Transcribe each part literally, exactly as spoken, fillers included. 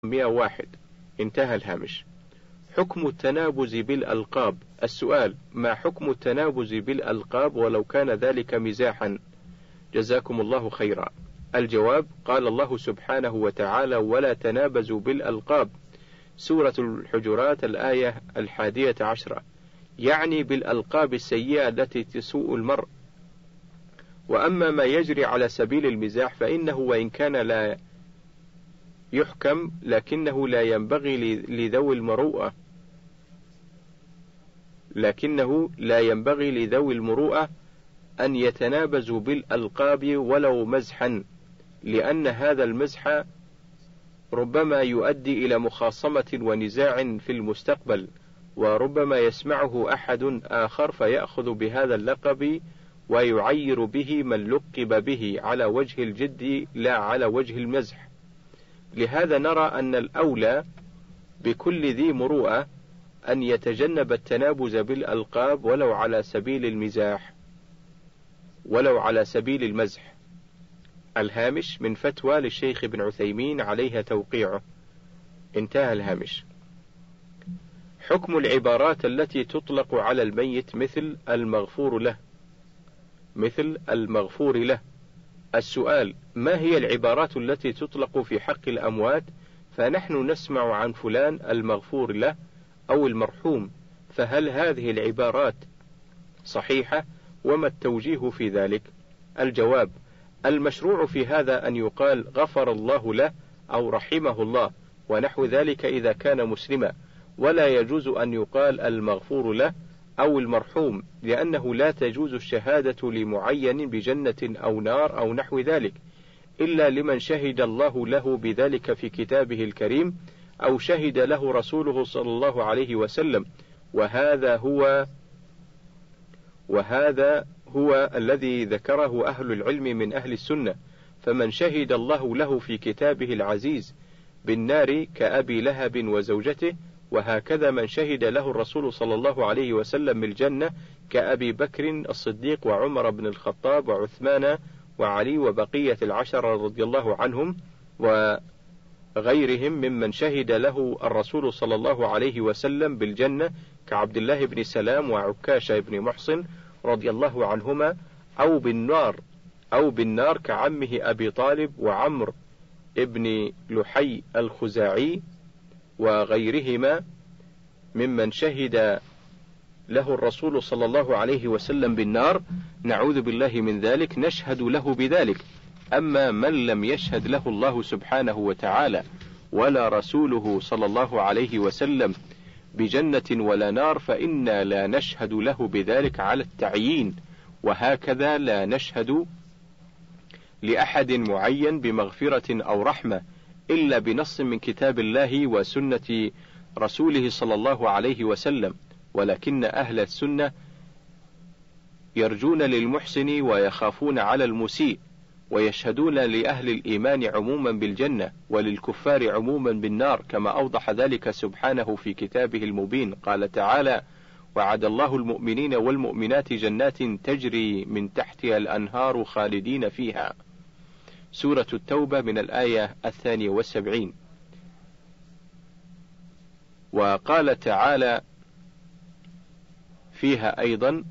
مئة وواحد. انتهى الهامش. حكم التنابز بالألقاب. السؤال: ما حكم التنابز بالألقاب ولو كان ذلك مزاحا؟ جزاكم الله خيرا. الجواب: قال الله سبحانه وتعالى: ولا تنابزوا بالألقاب، سورة الحجرات الآية الحادية عشرة، يعني بالألقاب السيئة التي تسوء المرء. وأما ما يجري على سبيل المزاح فإنه وإن كان لا يحكم لكنه لا ينبغي لذوي المروءة لكنه لا ينبغي لذوي المروءة أن يتنابزوا بالألقاب ولو مزحا، لأن هذا المزح ربما يؤدي إلى مخاصمة ونزاع في المستقبل، وربما يسمعه أحد آخر فيأخذ بهذا اللقب ويعير به من لقب به على وجه الجد لا على وجه المزح. لهذا نرى أن الأولى بكل ذي مروءة أن يتجنب التنابز بالألقاب ولو على سبيل المزاح ولو على سبيل المزح. الهامش من فتوى للشيخ ابن عثيمين عليها توقيعه. انتهى الهامش. حكم العبارات التي تطلق على الميت مثل المغفور له مثل المغفور له. السؤال: ما هي العبارات التي تطلق في حق الأموات؟ فنحن نسمع عن فلان المغفور له أو المرحوم، فهل هذه العبارات صحيحة؟ وما التوجيه في ذلك؟ الجواب: المشروع في هذا أن يقال غفر الله له أو رحمه الله ونحو ذلك إذا كان مسلما، ولا يجوز أن يقال المغفور له أو المرحوم، لأنه لا تجوز الشهادة لمعين بجنة أو نار أو نحو ذلك إلا لمن شهد الله له بذلك في كتابه الكريم أو شهد له رسوله صلى الله عليه وسلم، وهذا هو وهذا هو الذي ذكره أهل العلم من أهل السنة. فمن شهد الله له في كتابه العزيز بالنار كأبي لهب وزوجته، وهكذا من شهد له الرسول صلى الله عليه وسلم بالجنة كأبي بكر الصديق وعمر بن الخطاب وعثمان وعلي وبقية العشرة رضي الله عنهم وغيرهم ممن شهد له الرسول صلى الله عليه وسلم بالجنة كعبد الله بن سلام وعكاشة بن محصن رضي الله عنهما، أو بالنار أو بالنار كعمه أبي طالب وعمر ابن لحي الخزاعي وغيرهما ممن شهد له الرسول صلى الله عليه وسلم بالنار، نعوذ بالله من ذلك، نشهد له بذلك. أما من لم يشهد له الله سبحانه وتعالى ولا رسوله صلى الله عليه وسلم بجنة ولا نار فإنا لا نشهد له بذلك على التعيين، وهكذا لا نشهد لأحد معين بمغفرة أو رحمة إلا بنص من كتاب الله وسنة رسوله صلى الله عليه وسلم. ولكن أهل السنة يرجون للمحسن ويخافون على المسيء، ويشهدون لأهل الإيمان عموما بالجنة وللكفار عموما بالنار، كما أوضح ذلك سبحانه في كتابه المبين. قال تعالى: وعد الله المؤمنين والمؤمنات جنات تجري من تحتها الأنهار خالدين فيها، سورة التوبة من الآية الثانية والسبعين. وقال تعالى فيها أيضا: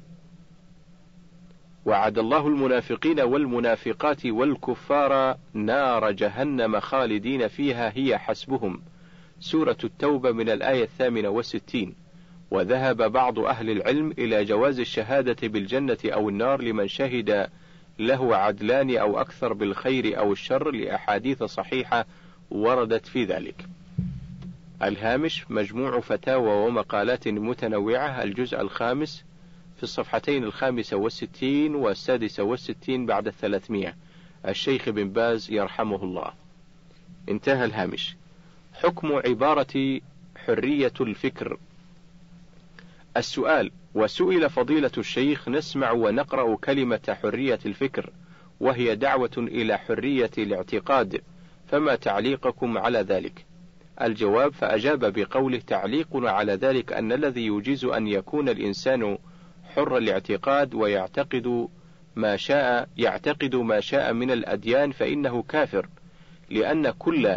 وعد الله المنافقين والمنافقات والكفار نار جهنم خالدين فيها هي حسبهم، سورة التوبة من الآية الثامنة والستين. وذهب بعض أهل العلم إلى جواز الشهادة بالجنة أو النار لمن شهد له عدلان أو أكثر بالخير أو الشر، لأحاديث صحيحة وردت في ذلك. الهامش مجموع فتاوى ومقالات متنوعة، الجزء الخامس في الصفحتين الخامسة والستين والسادسة والستين بعد الثلاثمائة، الشيخ بن باز يرحمه الله. انتهى الهامش. حكم عبارة حرية الفكر. السؤال: وسئل فضيلة الشيخ نسمع ونقرأ كلمة حرية الفكر وهي دعوة إلى حرية الاعتقاد، فما تعليقكم على ذلك؟ الجواب: فأجاب بقوله: تعليقنا على ذلك أن الذي يجيز أن يكون الإنسان حر الاعتقاد ويعتقد ما شاء يعتقد ما شاء من الأديان فإنه كافر، لأن كل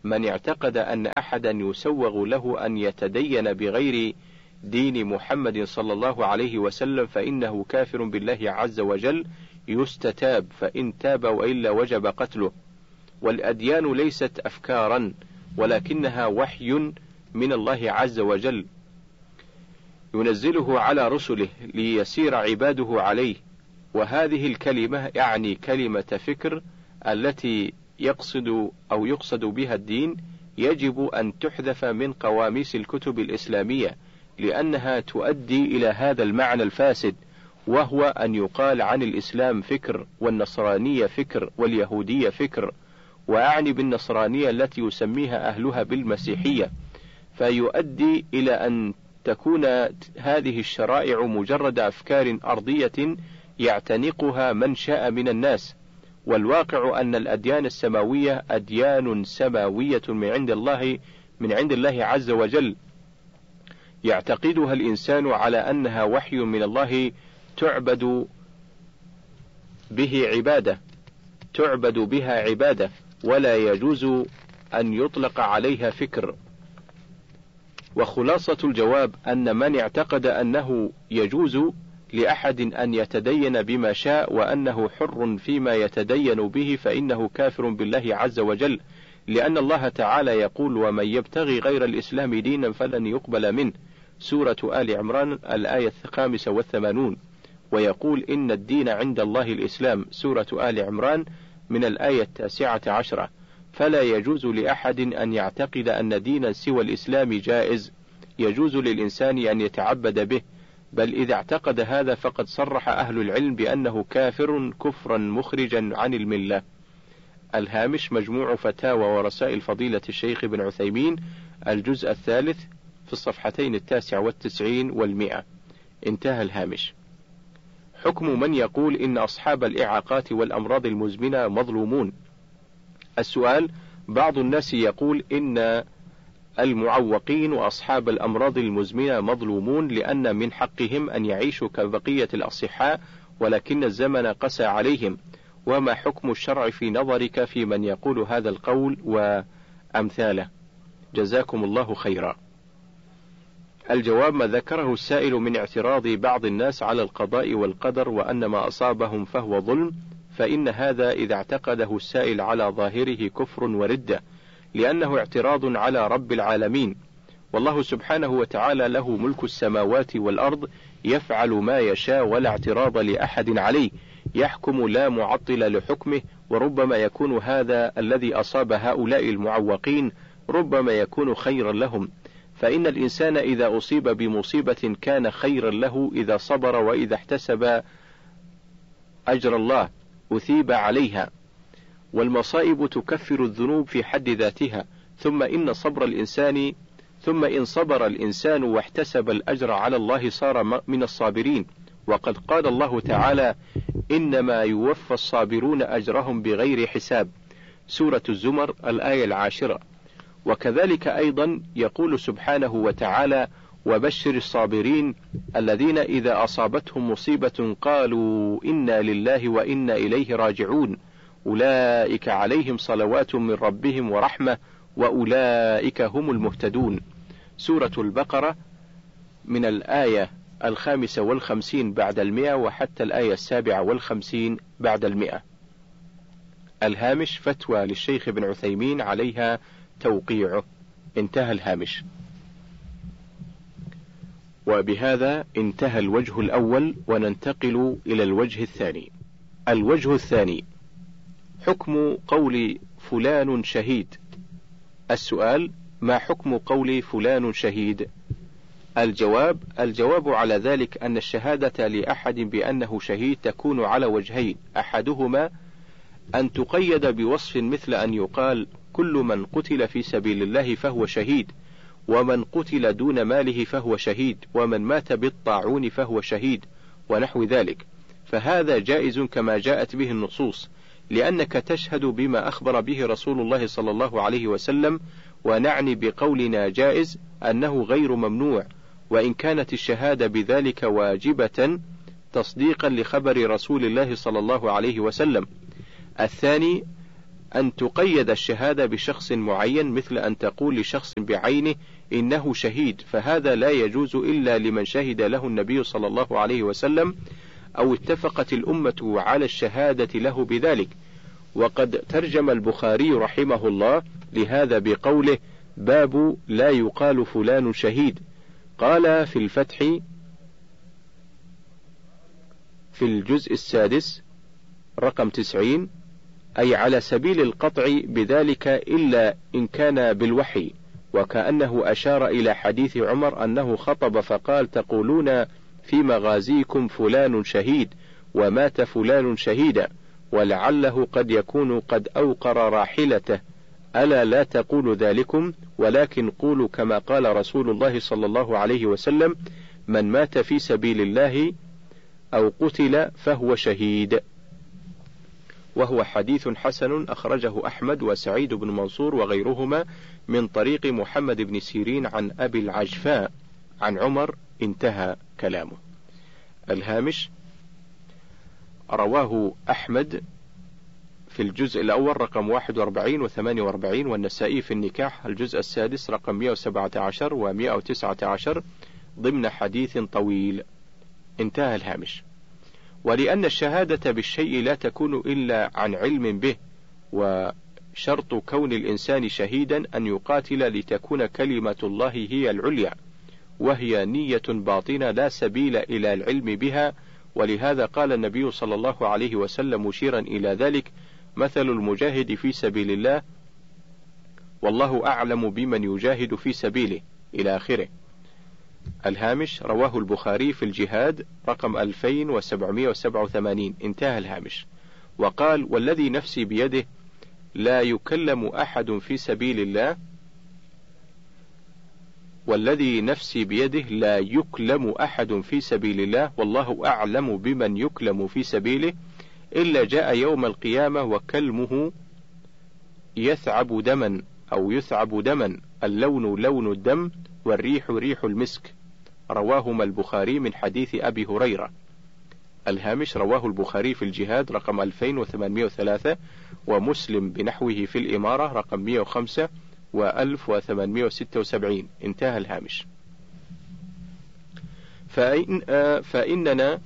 من اعتقد أن أحدا يسوغ له أن يتدين بغير دين محمد صلى الله عليه وسلم فإنه كافر بالله عز وجل، يستتاب، فإن تاب وإلا وجب قتله. والأديان ليست أفكارا ولكنها وحي من الله عز وجل ينزله على رسله ليسير عباده عليه. وهذه الكلمة يعني كلمة فكر التي يقصد أو يقصد بها الدين يجب أن تحذف من قواميس الكتب الإسلامية، لأنها تؤدي إلى هذا المعنى الفاسد، وهو أن يقال عن الإسلام فكر، والنصرانية فكر، واليهودية فكر، وأعني بالنصرانية التي يسميها أهلها بالمسيحية، فيؤدي إلى أن تكون هذه الشرائع مجرد أفكار أرضية يعتنقها من شاء من الناس. والواقع أن الأديان السماوية أديان سماوية من عند الله من عند الله عز وجل، يعتقدها الإنسان على أنها وحي من الله تعبد به عبادة تعبد بها عبادة، ولا يجوز أن يطلق عليها فكر. وخلاصة الجواب أن من اعتقد أنه يجوز لأحد أن يتدين بما شاء وأنه حر فيما يتدين به فإنه كافر بالله عز وجل، لأن الله تعالى يقول: ومن يبتغي غير الإسلام دينا فلن يقبل منه، سورة آل عمران الآية الخامسة والثمانون. ويقول: إن الدين عند الله الإسلام، سورة آل عمران من الآية التاسعة عشرة. فلا يجوز لأحد أن يعتقد أن دينا سوى الإسلام جائز يجوز للإنسان أن يتعبد به، بل إذا اعتقد هذا فقد صرح أهل العلم بأنه كافر كفرا مخرجا عن الملة. الهامش مجموع فتاوى ورسائل فضيلة الشيخ ابن عثيمين، الجزء الثالث في الصفحتين التاسع والتسعين والمئة. انتهى الهامش. حكم من يقول إن أصحاب الإعاقات والأمراض المزمنة مظلومون. السؤال: بعض الناس يقول إن المعوقين وأصحاب الأمراض المزمنة مظلومون لأن من حقهم أن يعيشوا كبقية الأصحاء، ولكن الزمن قسى عليهم، وما حكم الشرع في نظرك في من يقول هذا القول وأمثاله؟ جزاكم الله خيرا. الجواب: ما ذكره السائل من اعتراض بعض الناس على القضاء والقدر وأن ما أصابهم فهو ظلم، فإن هذا إذا اعتقده السائل على ظاهره كفر وردة، لأنه اعتراض على رب العالمين، والله سبحانه وتعالى له ملك السماوات والأرض، يفعل ما يشاء ولا اعتراض لأحد عليه، يحكم لا معطل لحكمه. وربما يكون هذا الذي أصاب هؤلاء المعوقين ربما يكون خيرا لهم، فإن الإنسان إذا أصيب بمصيبة كان خيرا له إذا صبر، وإذا احتسب أجر الله أثيب عليها، والمصائب تكفر الذنوب في حد ذاتها. ثم إن صبر الإنسان ثم إن صبر الإنسان واحتسب الأجر على الله صار من الصابرين، وقد قال الله تعالى: إنما يوفى الصابرون أجرهم بغير حساب، سورة الزمر الآية العاشرة. وكذلك أيضا يقول سبحانه وتعالى: وبشر الصابرين الذين إذا أصابتهم مصيبة قالوا إنا لله وإنا إليه راجعون، أولئك عليهم صلوات من ربهم ورحمة وأولئك هم المهتدون، سورة البقرة من الآية الخامسة والخمسين بعد المئة وحتى الآية السابعة والخمسين بعد المئة. الهامش فتوى للشيخ ابن عثيمين عليها توقيعه. انتهى الهامش. وبهذا انتهى الوجه الأول، وننتقل إلى الوجه الثاني. الوجه الثاني: حكم قول فلان شهيد. السؤال: ما حكم قول فلان شهيد؟ الجواب: الجواب على ذلك أن الشهادة لأحد بأنه شهيد تكون على وجهين: أحدهما أن تقيد بوصف مثل أن يقال كل من قتل في سبيل الله فهو شهيد، ومن قتل دون ماله فهو شهيد، ومن مات بالطاعون فهو شهيد، ونحو ذلك، فهذا جائز كما جاءت به النصوص، لأنك تشهد بما أخبر به رسول الله صلى الله عليه وسلم. ونعني بقولنا جائز أنه غير ممنوع، وإن كانت الشهادة بذلك واجبة تصديقا لخبر رسول الله صلى الله عليه وسلم. الثاني أن تقيد الشهادة بشخص معين، مثل أن تقول لشخص بعينه إنه شهيد، فهذا لا يجوز إلا لمن شهد له النبي صلى الله عليه وسلم أو اتفقت الأمة على الشهادة له بذلك. وقد ترجم البخاري رحمه الله لهذا بقوله: باب لا يقال فلان شهيد. قال في الفتح في الجزء السادس رقم تسعين: أي على سبيل القطع بذلك إلا إن كان بالوحي، وكأنه أشار إلى حديث عمر أنه خطب فقال: تقولون في مغازيكم فلان شهيد ومات فلان شهيدا، ولعله قد يكون قد أوقر راحلته، ألا لا تقول ذلكم، ولكن قولوا كما قال رسول الله صلى الله عليه وسلم: من مات في سبيل الله أو قتل فهو شهيد. وهو حديث حسن أخرجه أحمد وسعيد بن منصور وغيرهما من طريق محمد بن سيرين عن أبي العجفاء عن عمر، انتهى كلامه. الهامش: رواه أحمد في الجزء الأول رقم واحد وأربعين وثمانية وأربعين، والنسائي في النكاح الجزء السادس رقم مئة وسبعة عشر ومئة وتسعة عشر ضمن حديث طويل، انتهى الهامش. ولأن الشهادة بالشيء لا تكون إلا عن علم به، وشرط كون الإنسان شهيدا أن يقاتل لتكون كلمة الله هي العليا، وهي نية باطنة لا سبيل إلى العلم بها. ولهذا قال النبي صلى الله عليه وسلم مشيرا إلى ذلك: مثل المجاهد في سبيل الله والله أعلم بمن يجاهد في سبيله، إلى آخره. الهامش: رواه البخاري في الجهاد رقم ألفين وسبعمئة وسبعة وثمانين، انتهى الهامش. وقال: والذي نفسي بيده لا يكلم أحد في سبيل الله والذي نفسي بيده لا يكلم أحد في سبيل الله والله أعلم بمن يكلم في سبيله، إلا جاء يوم القيامة وكلمه يثعب دما أو يثعب دما، اللون لون الدم والريح ريح المسك. رواهما البخاري من حديث أبي هريرة. الهامش: رواه البخاري في الجهاد رقم ألفين وثمانمئة وثلاثة، ومسلم بنحوه في الإمارة رقم مئة وخمسة وألف وثمانمئة وستة وسبعين، انتهى الهامش. فإن فإننا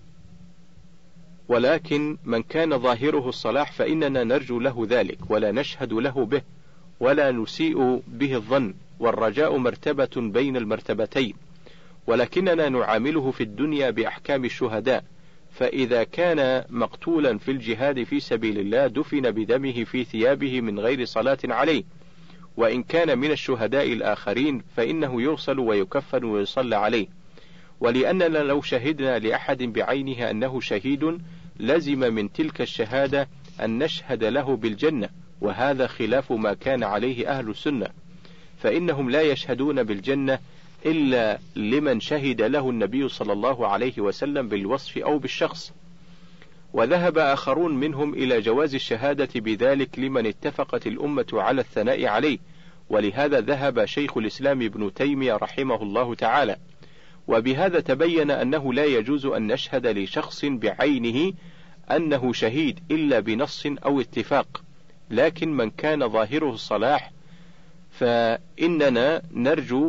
ولكن من كان ظاهره الصلاح فإننا نرجو له ذلك ولا نشهد له به ولا نسيء به الظن، والرجاء مرتبة بين المرتبتين، ولكننا نعامله في الدنيا بأحكام الشهداء. فإذا كان مقتولا في الجهاد في سبيل الله دفن بدمه في ثيابه من غير صلاة عليه، وإن كان من الشهداء الآخرين فإنه يغسل ويكفن ويصلى عليه. ولأننا لو شهدنا لأحد بعينه أنه شهيد لزم من تلك الشهادة أن نشهد له بالجنة، وهذا خلاف ما كان عليه أهل السنة، فإنهم لا يشهدون بالجنة إلا لمن شهد له النبي صلى الله عليه وسلم بالوصف أو بالشخص. وذهب آخرون منهم إلى جواز الشهادة بذلك لمن اتفقت الأمة على الثناء عليه، ولهذا ذهب شيخ الإسلام ابن تيمية رحمه الله تعالى. وبهذا تبين أنه لا يجوز أن نشهد لشخص بعينه أنه شهيد إلا بنص أو اتفاق، لكن من كان ظاهره الصلاح فإننا نرجو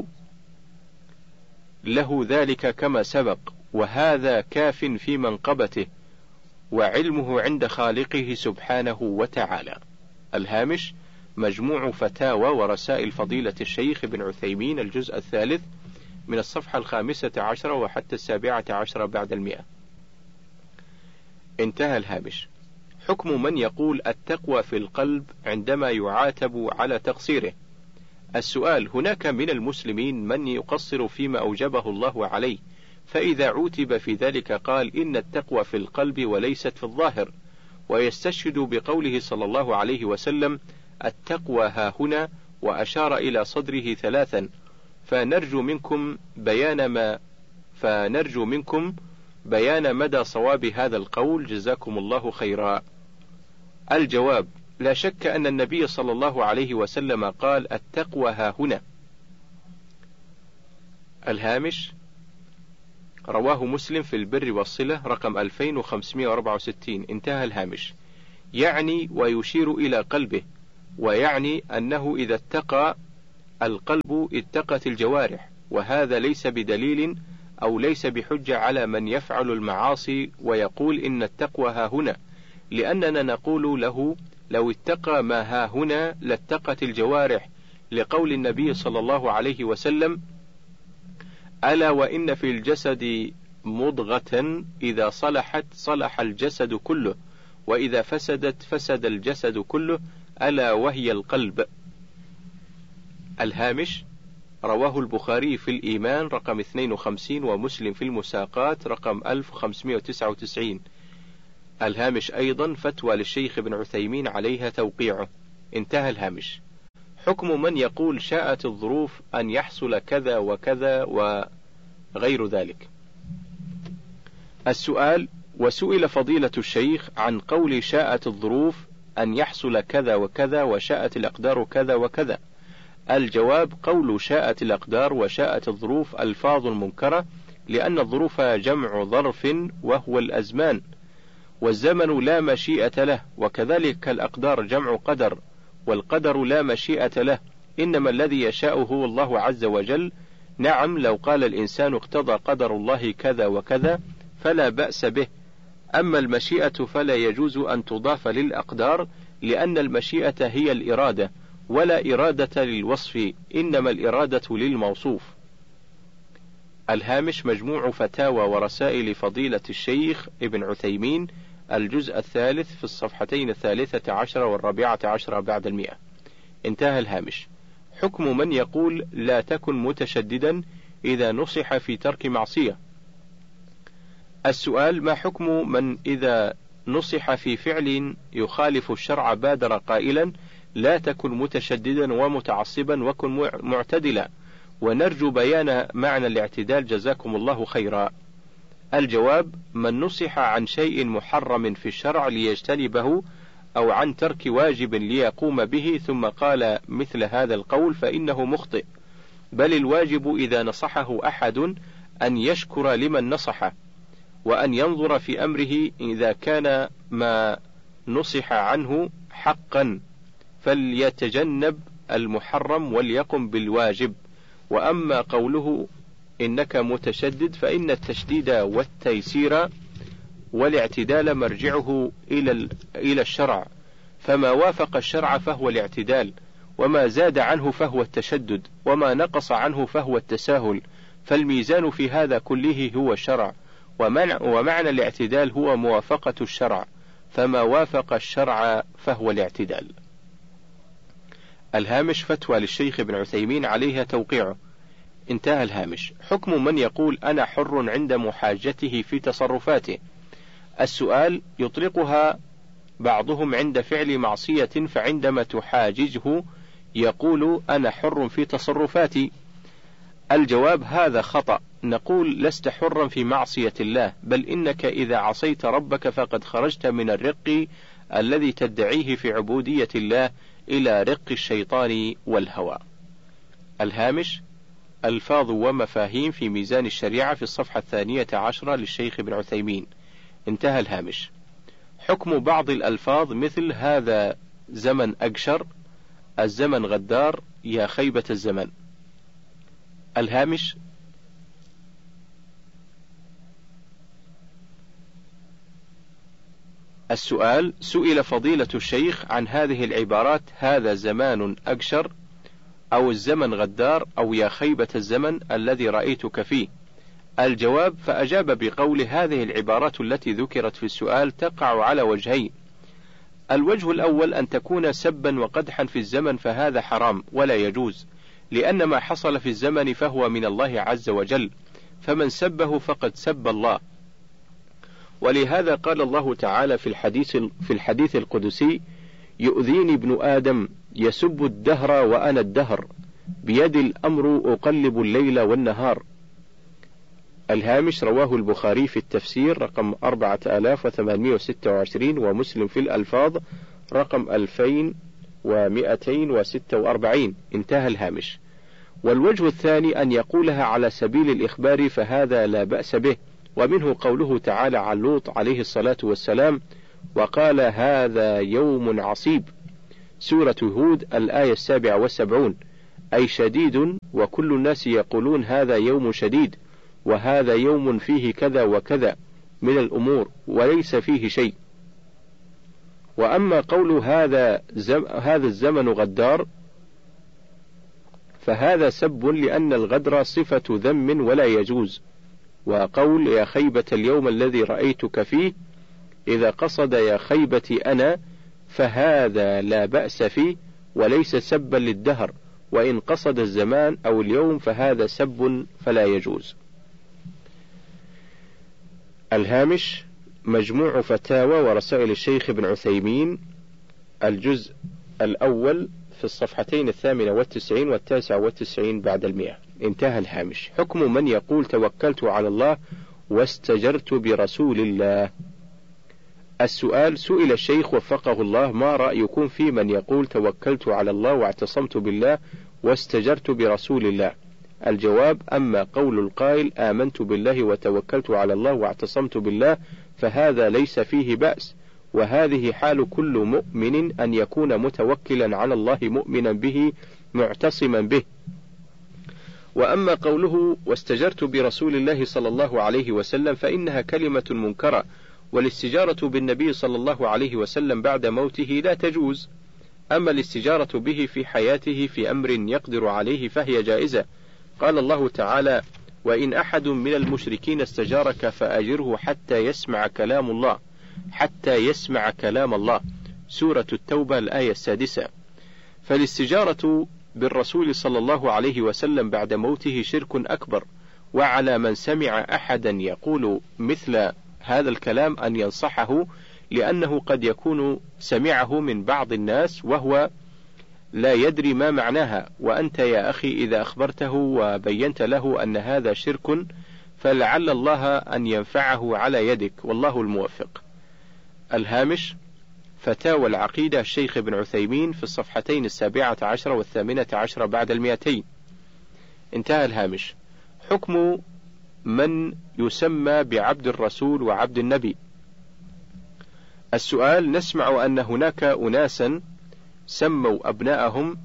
له ذلك كما سبق، وهذا كاف في منقبته وعلمه عند خالقه سبحانه وتعالى. الهامش: مجموع فتاوى ورسائل فضيلة الشيخ ابن عثيمين الجزء الثالث من الصفحة الخامسة عشرة وحتى السابعة عشرة بعد المئة، انتهى الهامش. حكم من يقول التقوى في القلب عندما يعاتب على تقصيره. السؤال: هناك من المسلمين من يقصر فيما أوجبه الله عليه، فإذا عوتب في ذلك قال إن التقوى في القلب وليست في الظاهر، ويستشهد بقوله صلى الله عليه وسلم: التقوى ها هنا، وأشار إلى صدره ثلاثا، فنرجو منكم بيان ما فنرجو منكم بيان مدى صواب هذا القول، جزاكم الله خيرا. الجواب: لا شك أن النبي صلى الله عليه وسلم قال التقوى ها هنا. الهامش: رواه مسلم في البر والصلة رقم ألفين وخمسمئة وأربعة وستين، انتهى الهامش. يعني ويشير إلى قلبه، ويعني أنه إذا اتقى القلب اتقت الجوارح، وهذا ليس بدليل أو ليس بحجة على من يفعل المعاصي ويقول إن التقوى ها هنا، لأننا نقول له لو اتقى ما ها هنا لاتقت الجوارح، لقول النبي صلى الله عليه وسلم: ألا وإن في الجسد مضغة إذا صلحت صلح الجسد كله، وإذا فسدت فسد الجسد كله، ألا وهي القلب. الهامش: رواه البخاري في الإيمان رقم اثنين وخمسين، ومسلم في المساقات رقم ألف وخمسمائة وتسعة وتسعين. الهامش أيضا فتوى للشيخ ابن عثيمين عليها توقيعه. انتهى الهامش. حكم من يقول شاءت الظروف أن يحصل كذا وكذا وغير ذلك. السؤال: وسئل فضيلة الشيخ عن قول شاءت الظروف أن يحصل كذا وكذا وشاءت الأقدار كذا وكذا. الجواب: قول شاءت الأقدار وشاءت الظروف ألفاظ منكرة، لأن الظروف جمع ظرف وهو الأزمان، والزمن لا مشيئة له، وكذلك الأقدار جمع قدر، والقدر لا مشيئة له، إنما الذي يشاء هو الله عز وجل. نعم، لو قال الإنسان اقتضى قدر الله كذا وكذا فلا بأس به، أما المشيئة فلا يجوز أن تضاف للأقدار، لأن المشيئة هي الإرادة، ولا إرادة للوصف، إنما الإرادة للموصوف. الهامش: مجموع فتاوى ورسائل فضيلة الشيخ ابن عثيمين، الجزء الثالث، في الصفحتين الثالثة عشر والرابعة عشر بعد المئة. انتهى الهامش. حكم من يقول لا تكن متشددا إذا نصح في ترك معصية. السؤال: ما حكم من إذا نصح في فعل يخالف الشرع بادر قائلا لا تكن متشددا ومتعصبا وكن معتدلا، ونرجو بيان معنى الاعتدال جزاكم الله خيرا. الجواب: من نصح عن شيء محرم في الشرع ليجتنبه، أو عن ترك واجب ليقوم به، ثم قال مثل هذا القول فإنه مخطئ، بل الواجب إذا نصحه أحد أن يشكر لمن نصحه، وأن ينظر في أمره إذا كان ما نصح عنه حقا فليتجنب المحرم وليقم بالواجب. وأما قوله إنك متشدد فإن التشديد والتيسير والاعتدال مرجعه إلى إلى الشرع، فما وافق الشرع فهو الاعتدال، وما زاد عنه فهو التشدد، وما نقص عنه فهو التساهل، فالميزان في هذا كله هو الشرع، ومعنى الاعتدال هو موافقة الشرع، فما وافق الشرع فهو الاعتدال. الهامش فتوى للشيخ ابن عثيمين عليها توقيعه. انتهى الهامش. حكم من يقول أنا حر عند محاجته في تصرفاته. السؤال: يطلقها بعضهم عند فعل معصية، فعندما تحاججه يقول أنا حر في تصرفاتي. الجواب: هذا خطأ، نقول لست حرا في معصية الله، بل إنك إذا عصيت ربك فقد خرجت من الرق الذي تدعيه في عبودية الله إلى رق الشيطان والهوى. الهامش: ألفاظ ومفاهيم في ميزان الشريعة، في الصفحة الثانية عشرة للشيخ ابن عثيمين. انتهى الهامش. حكم بعض الألفاظ مثل هذا زمن أقشر، الزمن غدار، يا خيبة الزمن. الهامش: السؤال: سئل فضيلة الشيخ عن هذه العبارات هذا زمان أقشر، أو الزمن غدار، أو يا خيبة الزمن الذي رأيتك فيه. الجواب: فأجاب بقول هذه العبارات التي ذكرت في السؤال تقع على وجهين. الوجه الأول أن تكون سبا وقدحا في الزمن، فهذا حرام ولا يجوز، لأن ما حصل في الزمن فهو من الله عز وجل، فمن سبه فقد سب الله. ولهذا قال الله تعالى في الحديث في الحديث القدسي: يؤذيني ابن آدم يسب الدهر وأنا الدهر، بيد الأمر أقلب الليل والنهار. الهامش: رواه البخاري في التفسير رقم أربعة آلاف وثمانمائة وستة وعشرين، ومسلم في الألفاظ رقم ألفين ومئتين وستة وأربعين. انتهى الهامش. والوجه الثاني أن يقولها على سبيل الإخبار، فهذا لا بأس به، ومنه قوله تعالى عن لوط عليه الصلاة والسلام: وقال هذا يوم عصيب. سورة هود الآية السابعة والسبعون، أي شديد، وكل الناس يقولون هذا يوم شديد، وهذا يوم فيه كذا وكذا من الأمور، وليس فيه شيء. وأما قول هذا زم هذا الزمن غدار، فهذا سب، لأن الغدر صفة ذم ولا يجوز. وقول يا خيبة اليوم الذي رأيتك فيه، إذا قصد يا خيبتي أنا فهذا لا بأس فيه، وليس سبا للدهر، وإن قصد الزمان أو اليوم فهذا سب فلا يجوز. الهامش: مجموع فتاوى ورسائل الشيخ ابن عثيمين، الجزء الأول، في الصفحتين الثامنة والتسعين والتاسعة والتسعين بعد المئة. انتهى الهامش. حكم من يقول توكلت على الله واستجرت برسول الله. السؤال: سئل الشيخ وفقه الله ما رأيكم في من يقول توكلت على الله واعتصمت بالله واستجرت برسول الله؟ الجواب: أما قول القائل آمنت بالله وتوكلت على الله واعتصمت بالله فهذا ليس فيه بأس، وهذه حال كل مؤمن أن يكون متوكلا على الله مؤمنا به معتصما به. وأما قوله واستجرت برسول الله صلى الله عليه وسلم فإنها كلمة منكرة، والاستجارة بالنبي صلى الله عليه وسلم بعد موته لا تجوز. أما الاستجارة به في حياته في أمر يقدر عليه فهي جائزة. قال الله تعالى: وإن أحد من المشركين استجارك فأجره حتى يسمع كلام الله حتى يسمع كلام الله. سورة التوبة الآية السادسة. فالاستجارة بالرسول صلى الله عليه وسلم بعد موته شرك أكبر، وعلى من سمع أحدا يقول مثل هذا الكلام أن ينصحه، لأنه قد يكون سمعه من بعض الناس وهو لا يدري ما معناها، وأنت يا أخي إذا أخبرته وبينت له أن هذا شرك فلعل الله أن ينفعه على يدك، والله الموفق. الهامش: فتاوى العقيدة الشيخ ابن عثيمين، في الصفحتين السابعة عشر والثامنة عشر بعد المئتين. انتهى الهامش. حكم من يسمى بعبد الرسول وعبد النبي. السؤال: نسمع أن هناك أناسا سموا أبناءهم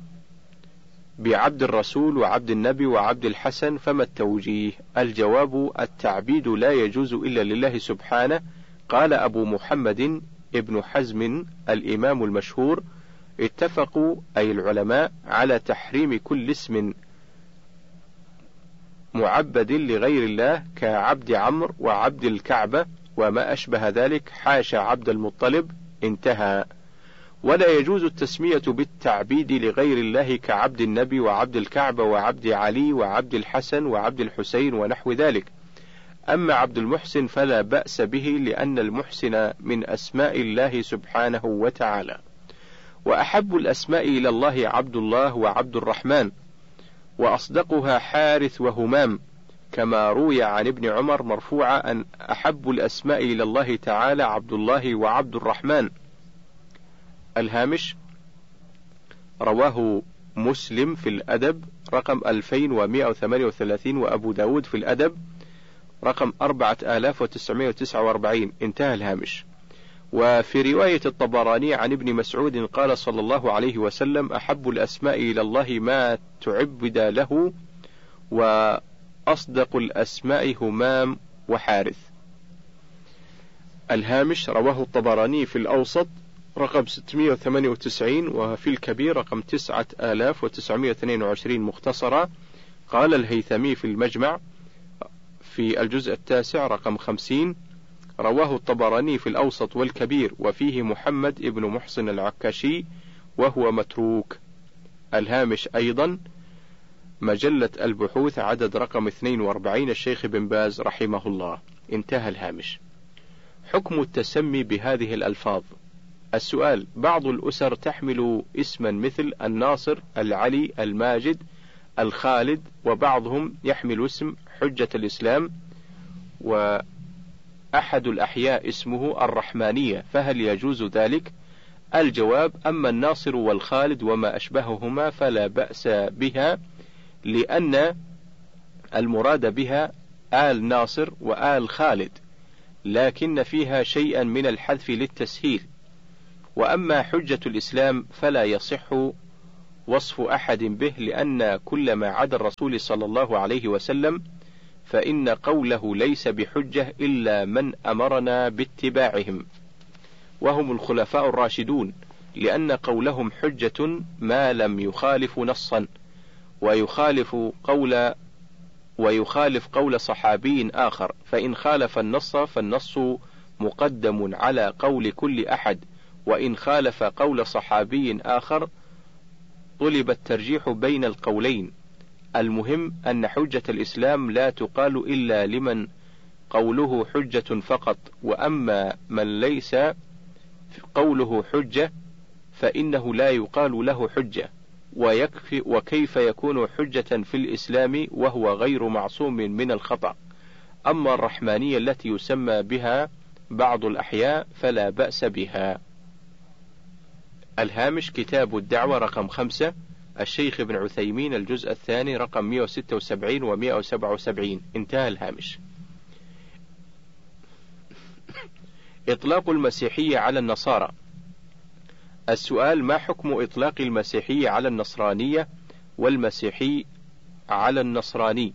بعبد الرسول وعبد النبي وعبد الحسن، فما التوجيه؟ الجواب: التعبيد لا يجوز إلا لله سبحانه. قال أبو محمد ابن حزم الإمام المشهور: اتفقوا أي العلماء على تحريم كل اسم معبد لغير الله كعبد عمرو وعبد الكعبة وما أشبه ذلك، حاشا عبد المطلب. انتهى. ولا يجوز التسمية بالتعبيد لغير الله كعبد النبي وعبد الكعبة وعبد علي وعبد الحسن وعبد الحسين ونحو ذلك. أما عبد المحسن فلا بأس به، لأن المحسن من أسماء الله سبحانه وتعالى. وأحب الأسماء إلى الله عبد الله وعبد الرحمن، وأصدقها حارث وهمام، كما روي عن ابن عمر مرفوعا أن أحب الأسماء إلى الله تعالى عبد الله وعبد الرحمن. الهامش: رواه مسلم في الأدب رقم ألفين ومئة وثمانية وثلاثين، وأبو داود في الأدب رقم أربعة آلاف وتسعمائة وتسعة وأربعين. انتهى الهامش. وفي رواية الطبراني عن ابن مسعود قال صلى الله عليه وسلم: أحب الأسماء إلى الله ما تعبد له، وأصدق الأسماء همام وحارث. الهامش: رواه الطبراني في الأوسط رقم ستمائة وثمانية وتسعين، وفي الكبير رقم تسعة آلاف وتسعمائة واثنين وعشرين مختصرة. قال الهيثمي في المجمع في الجزء التاسع رقم خمسين: رواه الطبراني في الأوسط والكبير، وفيه محمد ابن محسن العكاشي وهو متروك. الهامش أيضا: مجلة البحوث عدد رقم اثنين وأربعين، الشيخ بن باز رحمه الله. انتهى الهامش. حكم التسمي بهذه الألفاظ. السؤال: بعض الأسر تحمل اسما مثل الناصر، العلي، الماجد، الخالد، وبعضهم يحمل اسم حجة الإسلام، وأحد الأحياء اسمه الرحمانية، فهل يجوز ذلك؟ الجواب: أما الناصر والخالد وما أشبههما فلا بأس بها، لأن المراد بها آل ناصر وآل خالد، لكن فيها شيئا من الحذف للتسهيل. وأما حجة الإسلام فلا يصح وصف أحد به، لأن كل ما عدا الرسول صلى الله عليه وسلم فإن قوله ليس بحجة إلا من أمرنا باتباعهم، وهم الخلفاء الراشدون، لأن قولهم حجة ما لم يخالف نصا، ويخالف قول ويخالف قول صحابي آخر، فإن خالف النص فالنص مقدم على قول كل أحد، وإن خالف قول صحابي آخر طلب الترجيح بين القولين. المهم أن حجة الإسلام لا تقال إلا لمن قوله حجة فقط، وأما من ليس قوله حجة فإنه لا يقال له حجة. ويكفي وكيف يكون حجة في الإسلام وهو غير معصوم من الخطأ؟ أما الرحمانية التي يسمى بها بعض الأحياء فلا بأس بها. الهامش كتاب الدعوة رقم خمسة، الشيخ ابن عثيمين، الجزء الثاني رقم مئة وستة وسبعين و مئة وسبعة وسبعين. انتهى الهامش. إطلاق المسيحية على النصارى. السؤال: ما حكم إطلاق المسيحية على النصرانية والمسيحي على النصراني؟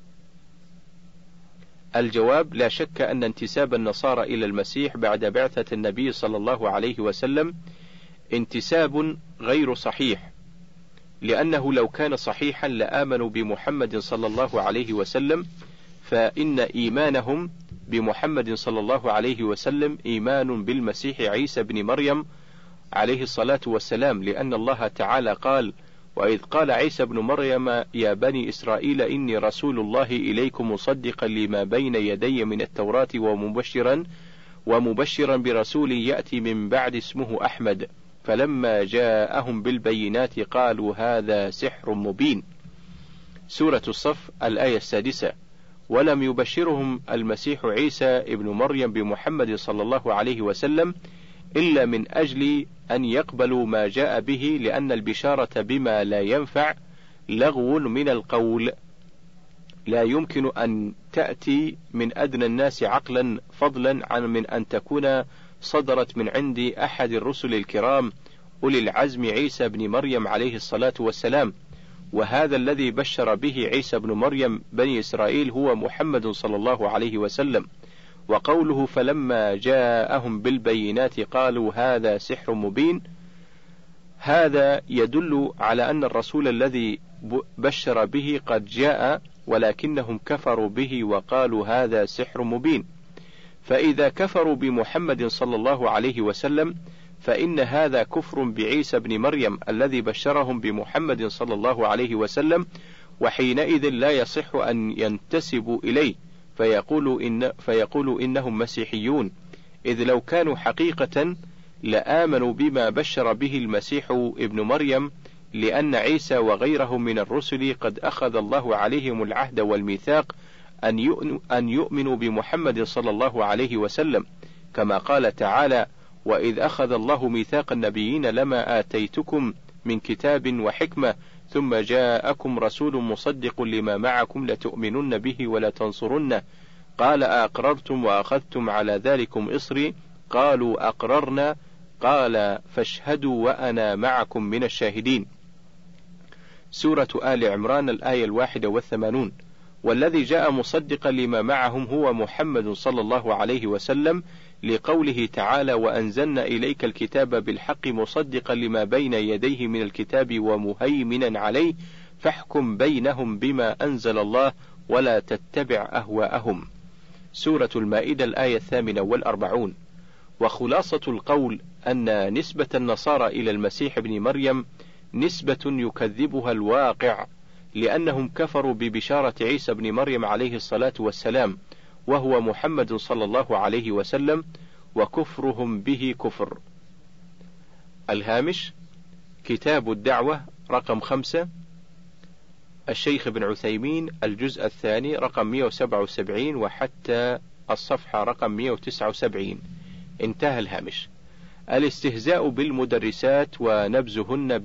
الجواب: لا شك أن انتساب النصارى إلى المسيح بعد بعثة النبي صلى الله عليه وسلم انتساب غير صحيح، لأنه لو كان صحيحا لآمنوا بمحمد صلى الله عليه وسلم، فإن إيمانهم بمحمد صلى الله عليه وسلم إيمان بالمسيح عيسى بن مريم عليه الصلاة والسلام، لأن الله تعالى قال: وإذ قال عيسى بن مريم يا بني إسرائيل إني رسول الله إليكم مصدقا لما بين يدي من التوراة ومبشرا ومبشرا برسول يأتي من بعد اسمه أحمد، فلما جاءهم بالبينات قالوا هذا سحر مبين. سورة الصف الآية السادسة. ولم يبشرهم المسيح عيسى ابن مريم بمحمد صلى الله عليه وسلم إلا من أجل أن يقبلوا ما جاء به، لأن البشارة بما لا ينفع لغو من القول، لا يمكن أن تأتي من أدنى الناس عقلا، فضلا عن من أن تكون صدرت من عند أحد الرسل الكرام أولي العزم عيسى بن مريم عليه الصلاة والسلام. وهذا الذي بشر به عيسى بن مريم بني إسرائيل هو محمد صلى الله عليه وسلم. وقوله فلما جاءهم بالبينات قالوا هذا سحر مبين، هذا يدل على أن الرسول الذي بشر به قد جاء، ولكنهم كفروا به وقالوا هذا سحر مبين. فإذا كفروا بمحمد صلى الله عليه وسلم فإن هذا كفر بعيسى بن مريم الذي بشرهم بمحمد صلى الله عليه وسلم، وحينئذ لا يصح أن ينتسبوا إليه فيقولوا, إن فيقولوا إنهم مسيحيون، إذ لو كانوا حقيقة لآمنوا بما بشر به المسيح ابن مريم، لأن عيسى وغيره من الرسل قد أخذ الله عليهم العهد والميثاق أن يؤمنوا بمحمد صلى الله عليه وسلم، كما قال تعالى: وإذ أخذ الله ميثاق النبيين لما آتيتكم من كتاب وحكمة ثم جاءكم رسول مصدق لما معكم لتؤمنن به ولا تنصرنه، قال أقررتم وأخذتم على ذلكم إصري، قالوا أقررنا، قال فاشهدوا وأنا معكم من الشاهدين. سورة آل عمران الآية الواحدة والثمانون. والذي جاء مصدقا لما معهم هو محمد صلى الله عليه وسلم، لقوله تعالى: وأنزلنا إليك الكتاب بالحق مصدقا لما بين يديه من الكتاب ومهيمنا عليه فاحكم بينهم بما أنزل الله ولا تتبع أهواءهم. سورة المائدة الآية الثامنة والأربعون. وخلاصة القول أن نسبة النصارى إلى المسيح ابن مريم نسبة يكذبها الواقع، لأنهم كفروا ببشارة عيسى بن مريم عليه الصلاة والسلام وهو محمد صلى الله عليه وسلم، وكفرهم به كفر. الهامش كتاب الدعوة رقم خمسة، الشيخ ابن عثيمين، الجزء الثاني رقم مئة وسبعة وسبعين وحتى الصفحة رقم مئة وتسعة وسبعين. انتهى الهامش. الاستهزاء بالمدرسات ونبذهن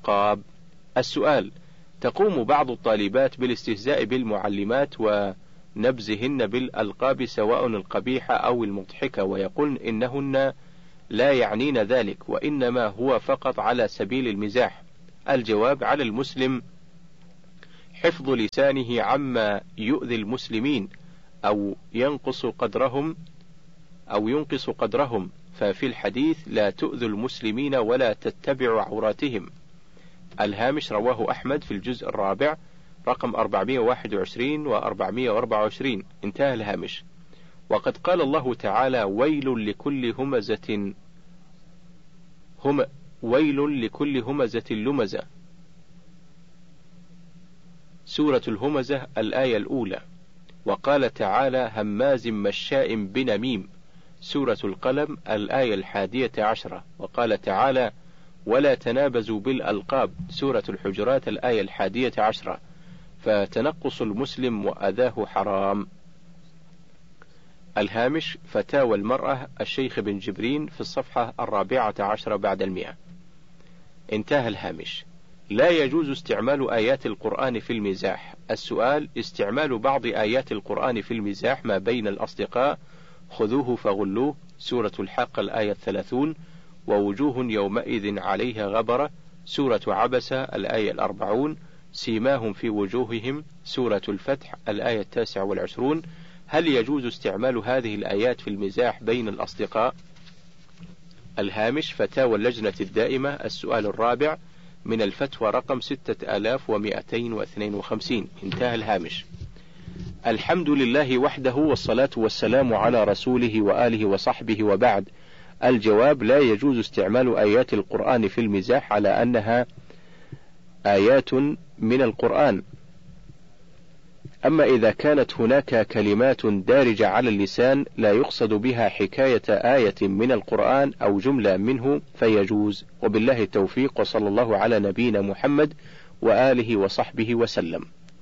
بالألقاب. السؤال: تقوم بعض الطالبات بالاستهزاء بالمعلمات نبزهن بالألقاب سواء القبيحة أو المضحكة، ويقولن إنهن لا يعنين ذلك وإنما هو فقط على سبيل المزاح. الجواب: على المسلم حفظ لسانه عما يؤذي المسلمين أو ينقص قدرهم أو ينقص قدرهم، ففي الحديث: لا تؤذوا المسلمين ولا تتبعوا عوراتهم. الهامش: رواه أحمد في الجزء الرابع رقم أربعمائة وواحد وعشرين و أربعمائة وأربعة وعشرين. انتهى الهامش. وقد قال الله تعالى: ويل لكل همزة هم ويل لكل همزة لمزة، سورة الهمزة الآية الأولى. وقال تعالى: هماز مشاء بنميم، سورة القلم الآية الحادية عشرة. وقال تعالى: ولا تنابزوا بالألقاب، سورة الحجرات الآية الحادية عشرة. فتنقص المسلم وأذاه حرام. الهامش: فتاوى المرأة الشيخ بن جبرين في الصفحة الرابعة عشرة بعد المئة. انتهى الهامش. لا يجوز استعمال آيات القرآن في المزاح. السؤال: استعمال بعض آيات القرآن في المزاح ما بين الأصدقاء: خذوه فغلوه، سورة الحق الآية الثلاثون، ووجوه يومئذ عليها غبرة، سورة عبسة الآية الأربعون، سيماهم في وجوههم، سورة الفتح الآية التاسعة والعشرون. هل يجوز استعمال هذه الآيات في المزاح بين الأصدقاء؟ الهامش: فتاوى اللجنة الدائمة السؤال الرابع من الفتوى رقم ستة آلاف ومئتين واثنين وخمسين. انتهى الهامش. الحمد لله وحده، والصلاة والسلام على رسوله وآله وصحبه، وبعد. الجواب: لا يجوز استعمال آيات القرآن في المزاح على أنها آيات من القرآن. أما إذا كانت هناك كلمات دارجة على اللسان لا يقصد بها حكاية آية من القرآن أو جملة منه فيجوز. وبالله التوفيق، وصلى الله على نبينا محمد وآله وصحبه وسلم.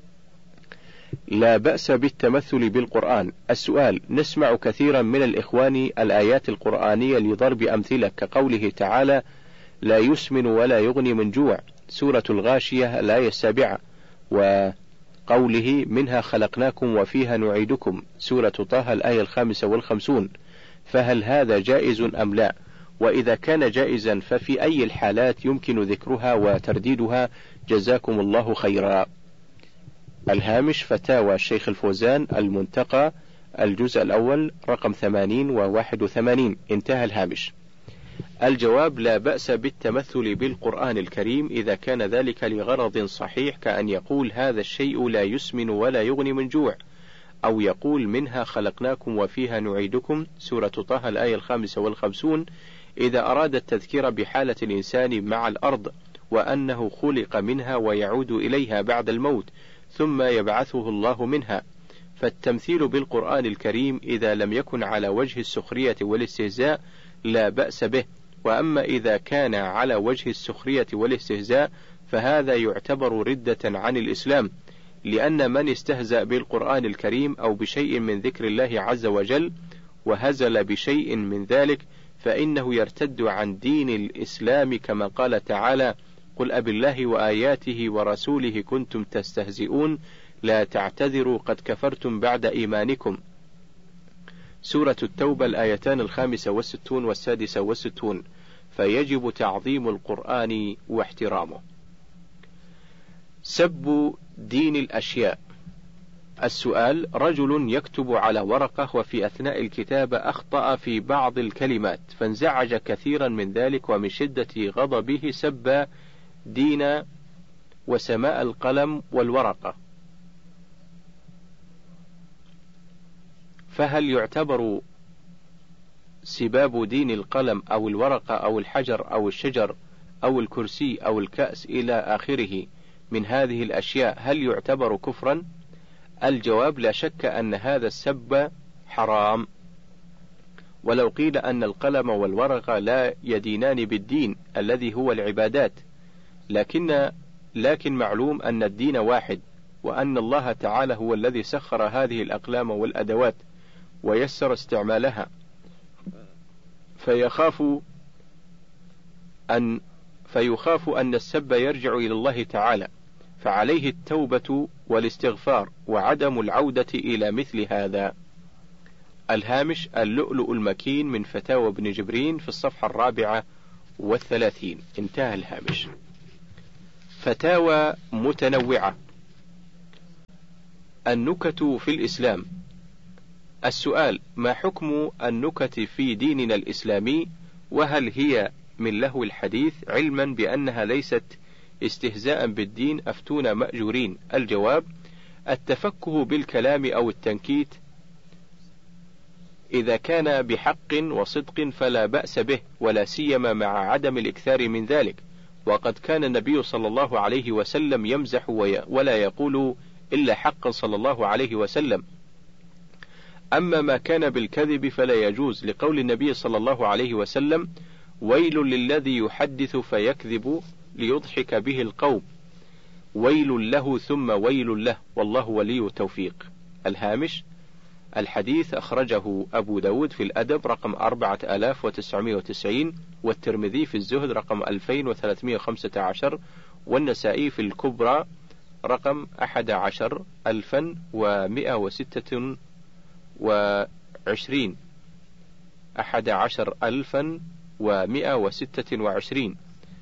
لا بأس بالتمثل بالقرآن. السؤال: نسمع كثيرا من الإخوان الآيات القرآنية لضرب أمثلة، كقوله تعالى: لا يسمن ولا يغني من جوع، سورة الغاشية الآية السابعة، وقوله: منها خلقناكم وفيها نعيدكم، سورة طه الآية الخامسة والخمسون. فهل هذا جائز أم لا؟ وإذا كان جائزا ففي أي الحالات يمكن ذكرها وترديدها؟ جزاكم الله خيرا. الهامش: فتاوى الشيخ الفوزان المنتقى الجزء الأول رقم ثمانين وواحد وثمانين. انتهى الهامش. الجواب: لا بأس بالتمثل بالقرآن الكريم إذا كان ذلك لغرض صحيح، كأن يقول: هذا الشيء لا يسمن ولا يغني من جوع، أو يقول: منها خلقناكم وفيها نعيدكم، سورة طه الآية الخامسة والخمسون، إذا أراد التذكير بحالة الإنسان مع الأرض، وأنه خلق منها ويعود إليها بعد الموت ثم يبعثه الله منها. فالتمثيل بالقرآن الكريم إذا لم يكن على وجه السخرية والاستهزاء لا بأس به، وأما إذا كان على وجه السخرية والاستهزاء فهذا يعتبر ردة عن الإسلام، لأن من استهزأ بالقرآن الكريم أو بشيء من ذكر الله عز وجل وهزل بشيء من ذلك فإنه يرتد عن دين الإسلام، كما قال تعالى: قل أبالله وآياته ورسوله كنتم تستهزئون لا تعتذروا قد كفرتم بعد إيمانكم، سورة التوبة الآيتان الخامسة والستون والسادسة والستون. فيجب تعظيم القرآن واحترامه. سب دين الأشياء. السؤال: رجل يكتب على ورقة وفي أثناء الكتابة أخطأ في بعض الكلمات فانزعج كثيرا من ذلك، ومن شدة غضبه سب دين وسماء القلم والورقة، فهل يعتبر سباب دين القلم أو الورقة أو الحجر أو الشجر أو الكرسي أو الكأس إلى آخره من هذه الأشياء هل يعتبر كفرا؟ الجواب: لا شك أن هذا السب حرام، ولو قيل أن القلم والورقة لا يدينان بالدين الذي هو العبادات، لكن لكن معلوم أن الدين واحد، وأن الله تعالى هو الذي سخر هذه الأقلام والأدوات ويسر استعمالها، فيخاف أن فيخاف أن السب يرجع إلى الله تعالى، فعليه التوبة والاستغفار وعدم العودة إلى مثل هذا. الهامش: اللؤلؤ المكين من فتاوى ابن جبرين في الصفحة الرابعة والثلاثين. انتهى الهامش. فتاوى متنوعة. النكت في الإسلام. السؤال: ما حكم النكت في ديننا الإسلامي، وهل هي من لهو الحديث، علما بأنها ليست استهزاء بالدين؟ أفتونا مأجورين. الجواب: التفكه بالكلام أو التنكيت إذا كان بحق وصدق فلا بأس به، ولا سيما مع عدم الإكثار من ذلك، وقد كان النبي صلى الله عليه وسلم يمزح ولا يقول إلا حقا صلى الله عليه وسلم. أما ما كان بالكذب فلا يجوز، لقول النبي صلى الله عليه وسلم: ويل للذي يحدث فيكذب ليضحك به القوم، ويل له ثم ويل له، والله ولي التوفيق. الهامش: الحديث أخرجه أبو داود في الأدب رقم أربعة آلاف وتسعمائة وتسعين، والترمذي في الزهد رقم ألفين وثلاثمائة وخمسة عشر، والنسائي في الكبرى رقم أحد عشر ألفا ومائة وستة وعشرين أحد عشر ألفا ومائة وستة وعشرين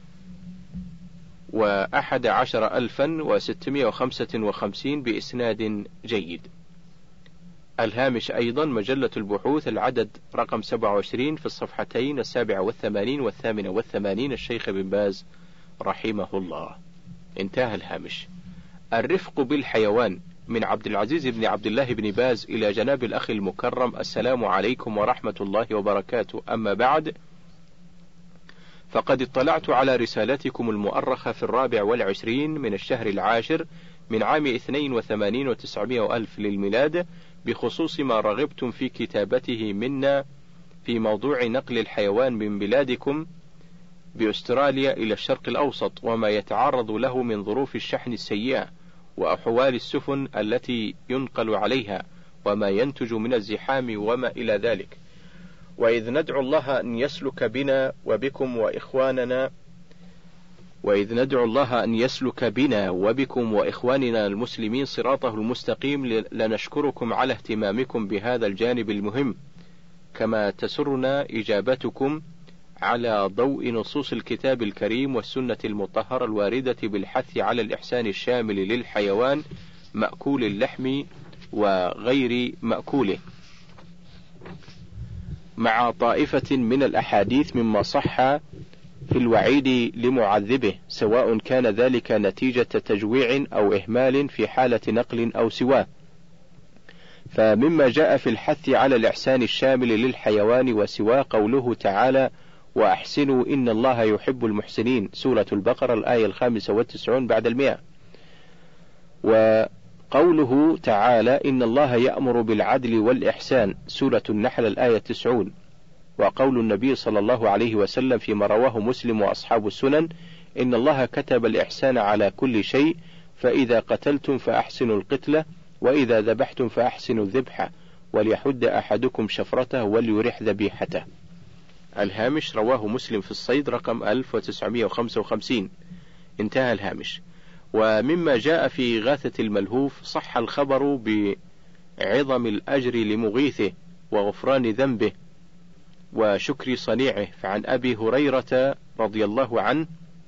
وأحد عشر ألفا وستمائة وخمسة وخمسين بإسناد جيد. الهامش أيضا: مجلة البحوث العدد رقم سبعة وعشرين في الصفحتين السابعة والثمانين والثامنة والثمانين، الشيخ بن باز رحمه الله. انتهى الهامش. الرفق بالحيوان. من عبد العزيز بن عبد الله بن باز إلى جناب الأخ المكرم: السلام عليكم ورحمة الله وبركاته. أما بعد، فقد اطلعت على رسالتكم المؤرخة في الرابع والعشرين من الشهر العاشر من عام اثنين وثمانين وتسعمائة ألف للميلاد، بخصوص ما رغبتم في كتابته منا في موضوع نقل الحيوان من بلادكم بأستراليا إلى الشرق الأوسط، وما يتعرض له من ظروف الشحن السيئة وأحوال السفن التي ينقل عليها، وما ينتج من الزحام وما إلى ذلك. وإذ ندعو الله أن يسلك بنا وبكم وإخواننا وإذ ندعو الله أن يسلك بنا وبكم وإخواننا المسلمين صراطه المستقيم، لنشكركم على اهتمامكم بهذا الجانب المهم، كما تسرنا إجابتكم على ضوء نصوص الكتاب الكريم والسنة المطهرة الواردة بالحث على الإحسان الشامل للحيوان مأكول اللحم وغير مأكوله، مع طائفة من الأحاديث مما صح في الوعيد لمعذبه، سواء كان ذلك نتيجة تجويع أو إهمال في حالة نقل أو سواه. فمما جاء في الحث على الإحسان الشامل للحيوان وسواه قوله تعالى: وأحسنوا إن الله يحب المحسنين، سورة البقرة الآية الخامسة والتسعون بعد المئة. وقوله تعالى: إن الله يأمر بالعدل والإحسان، سورة النحل الآية التسعون. وقول النبي صلى الله عليه وسلم فيما رواه مسلم وأصحاب السنن: إن الله كتب الإحسان على كل شيء، فإذا قتلتم فأحسنوا القتلة، وإذا ذبحتم فأحسنوا الذبحة، وليحد أحدكم شفرته وليرح ذبيحته. الهامش: رواه مسلم في الصيد رقم ألف وتسعمائة وخمسة وخمسين. انتهى الهامش. ومما جاء في غاثة الملهوف: صح الخبر بعظم الأجر لمغيثه وغفران ذنبه وشكر صنيعه، فعن أبي هريرة رضي الله عنه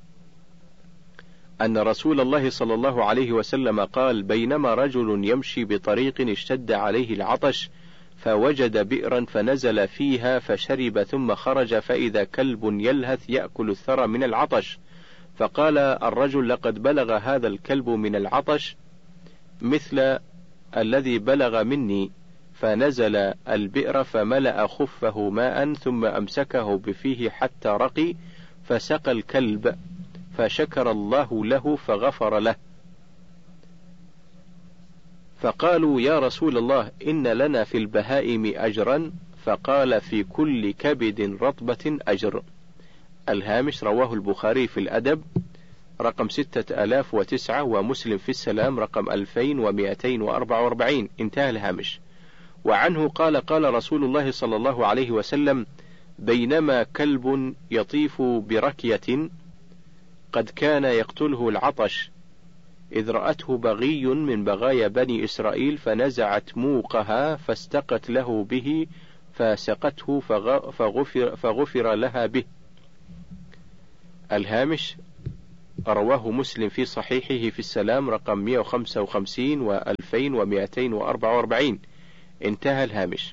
أن رسول الله صلى الله عليه وسلم قال: بينما رجل يمشي بطريق اشتد عليه العطش، فوجد بئرا فنزل فيها فشرب، ثم خرج فإذا كلب يلهث يأكل الثرى من العطش، فقال الرجل: لقد بلغ هذا الكلب من العطش مثل الذي بلغ مني، فنزل البئر فملأ خفه ماء ثم أمسكه بفيه حتى رقي، فسقى الكلب، فشكر الله له فغفر له. فقالوا: يا رسول الله، إن لنا في البهائم أجرا؟ فقال: في كل كبد رطبة أجر. الهامش: رواه البخاري في الأدب رقم ستة آلاف وتسعة، ومسلم في السلام رقم ألفين ومئتين وأربعة وأربعين. انتهى الهامش. وعنه قال: قال رسول الله صلى الله عليه وسلم: بينما كلب يطيف بركية قد كان يقتله العطش، إذ رأته بغي من بغايا بني إسرائيل فنزعت موقها فاستقت له به فسقته فغفر, فغفر لها به. الهامش: رواه مسلم في صحيحه في السلام رقم مئة وخمسة وخمسين وألفين ومئتين وأربعة وأربعين. انتهى الهامش.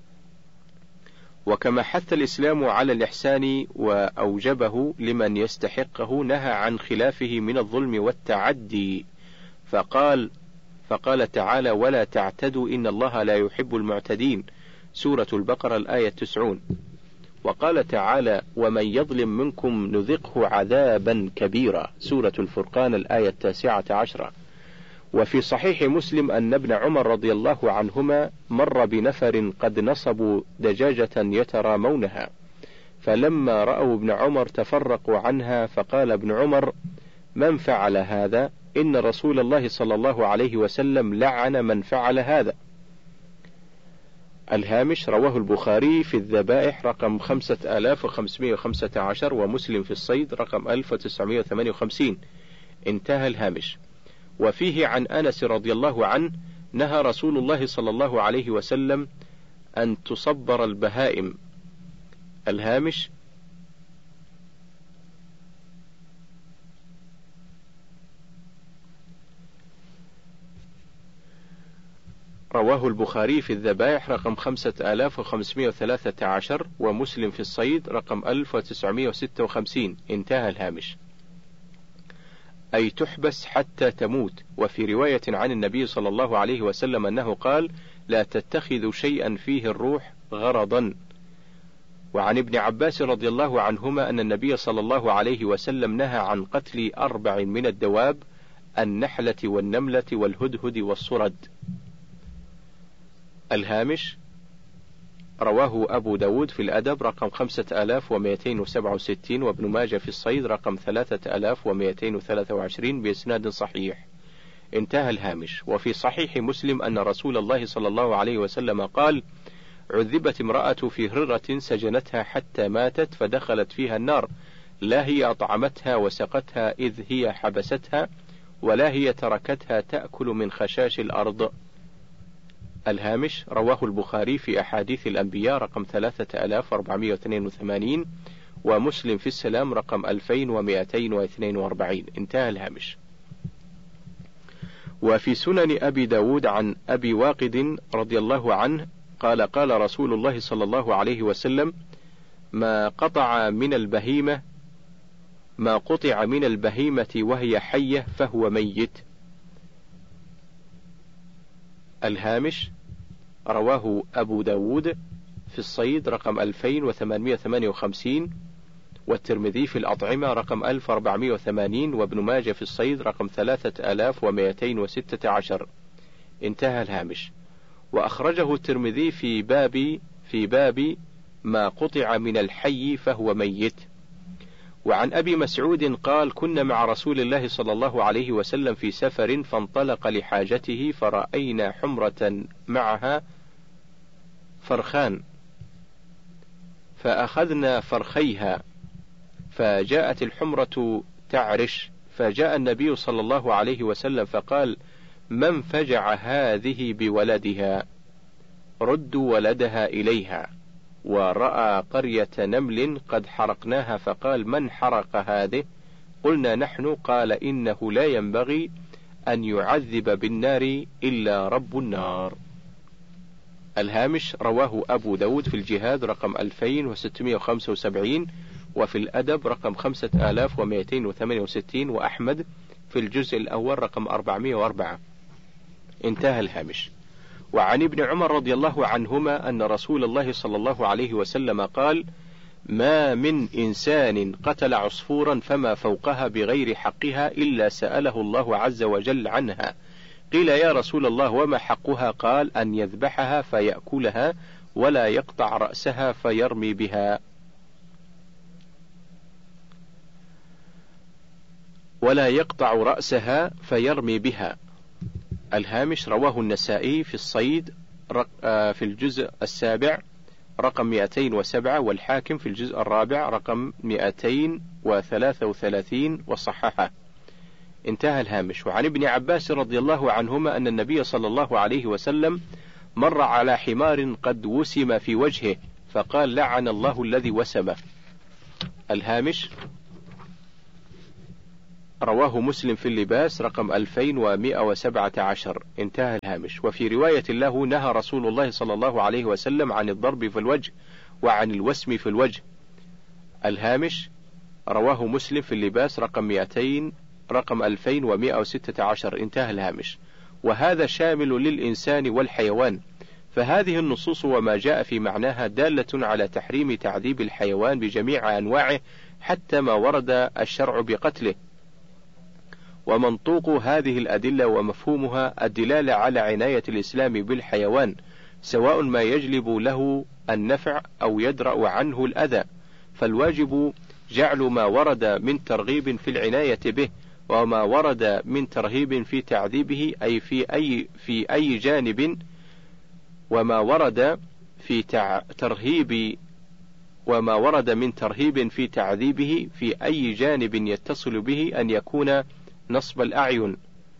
وكما حث الإسلام على الإحسان وأوجبه لمن يستحقه، نهى عن خلافه من الظلم والتعدي، فقال فقال تعالى: ولا تعتدوا إن الله لا يحب المعتدين، سورة البقرة الآية تسعون. وقال تعالى: ومن يظلم منكم نذقه عذابا كبيرا، سورة الفرقان الآية التاسعة عشرة. وفي صحيح مسلم أن ابن عمر رضي الله عنهما مر بنفر قد نصبوا دجاجة يترامونها، فلما رأوا ابن عمر تفرقوا عنها، فقال ابن عمر: من فعل هذا؟ إن رسول الله صلى الله عليه وسلم لعن من فعل هذا. الهامش: رواه البخاري في الذبائح رقم خمسة آلاف وخمسمائة وخمسة عشر، ومسلم في الصيد رقم ألف وتسعمائة وثمانية وخمسين. انتهى الهامش. وفيه عن أنس رضي الله عنه: نهى رسول الله صلى الله عليه وسلم أن تصبر البهائم. الهامش: رواه البخاري في الذبائح رقم خمسة آلاف وخمسمائة وثلاثة عشر، ومسلم في الصيد رقم ألف وتسعمائة وستة وخمسين. انتهى الهامش. أي تحبس حتى تموت. وفي رواية عن النبي صلى الله عليه وسلم أنه قال: لا تتخذوا شيئا فيه الروح غرضا. وعن ابن عباس رضي الله عنهما أن النبي صلى الله عليه وسلم نهى عن قتل أربع من الدواب: النحلة والنملة والهدهد والصرد. الهامش: رواه أبو داود في الأدب رقم خمسة آلاف ومئتين وسبعة وستين، وابن ماجه في الصيد رقم ثلاثة آلاف ومئتين وثلاثة وعشرين بإسناد صحيح. انتهى الهامش. وفي صحيح مسلم أن رسول الله صلى الله عليه وسلم قال: عذبت امرأة في هرة سجنتها حتى ماتت فدخلت فيها النار، لا هي أطعمتها وسقتها إذ هي حبستها، ولا هي تركتها تأكل من خشاش الأرض. الهامش: رواه البخاري في أحاديث الأنبياء رقم ثلاثة آلاف وأربعمائة واثنين وثمانين، ومسلم في السلام رقم ألفين ومئتين واثنين وأربعين. انتهى الهامش. وفي سنن أبي داود عن أبي واقد رضي الله عنه قال: قال رسول الله صلى الله عليه وسلم: ما قطع من البهيمة ما قطع من البهيمة وهي حية فهو ميت. الهامش: رواه أبو داود في الصيد رقم ألفين وثمانمائة وثمانية وخمسين، والترمذي في الأطعمة رقم ألف وأربعمائة وثمانين، وابن ماجه في الصيد رقم ثلاثة آلاف ومئتين وستة عشر. انتهى الهامش. وأخرجه الترمذي في باب في باب ما قطع من الحي فهو ميت. وعن أبي مسعود قال: كنا مع رسول الله صلى الله عليه وسلم في سفر، فانطلق لحاجته فرأينا حمرة معها فرخان، فأخذنا فرخيها، فجاءت الحمرة تعرش، فجاء النبي صلى الله عليه وسلم فقال: من فجع هذه بولدها؟ ردوا ولدها إليها. ورأى قرية نمل قد حرقناها، فقال: من حرق هذه؟ قلنا: نحن. قال: إنه لا ينبغي أن يعذب بالنار إلا رب النار. الهامش: رواه أبو داود في الجهاد رقم ألفين وستمائة وخمسة وسبعين، وفي الأدب رقم خمسة آلاف ومئتين وثمانية وستين، وأحمد في الجزء الأول رقم أربعمائة وأربعة. انتهى الهامش. وعن ابن عمر رضي الله عنهما أن رسول الله صلى الله عليه وسلم قال: ما من إنسان قتل عصفورا فما فوقها بغير حقها إلا سأله الله عز وجل عنها. قيل: يا رسول الله وما حقها؟ قال: أن يذبحها فيأكلها ولا يقطع رأسها فيرمي بها. ولا يقطع رأسها فيرمي بها. الهامش: رواه النسائي في الصيد في الجزء السابع رقم مئتين وسبعة، والحاكم في الجزء الرابع رقم مئتين وثلاثة وثلاثين وصححه. انتهى الهامش. وعن ابن عباس رضي الله عنهما أن النبي صلى الله عليه وسلم مر على حمار قد وسم في وجهه فقال لعن الله الذي وسمه. الهامش رواه مسلم في اللباس رقم ألفين ومئة وسبعة عشر. انتهى الهامش. وفي رواية له نهى رسول الله صلى الله عليه وسلم عن الضرب في الوجه وعن الوسم في الوجه. الهامش رواه مسلم في اللباس رقم مئتين رقم ألفين ومئة وستة عشر. انتهى الهامش. وهذا شامل للإنسان والحيوان، فهذه النصوص وما جاء في معناها دالة على تحريم تعذيب الحيوان بجميع أنواعه حتى ما ورد الشرع بقتله. ومنطوق هذه الأدلة ومفهومها الدلالة على عناية الإسلام بالحيوان، سواء ما يجلب له النفع أو يدرأ عنه الأذى، فالواجب جعل ما ورد من ترغيب في العناية به، وما ورد من ترهيب في تعذيبه أي في أي في أي جانب، وما ورد في ترهيب وما ورد من ترهيب في تعذيبه في أي جانب يتصل به أن يكون نصب الأعين